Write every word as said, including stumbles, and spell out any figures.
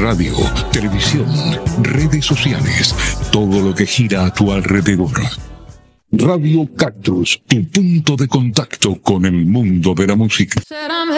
radio, televisión, redes sociales, todo lo que gira a tu alrededor. Radio Cactus, tu punto de contacto con el mundo de la música.